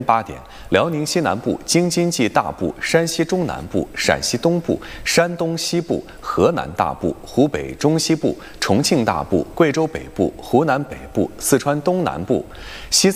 8点，辽宁西南部、京津冀大部、山西中南部、陕西东部、山东西部、河南大部、湖北中西部、重庆大部、贵州北部、湖南北部、四川东南部、西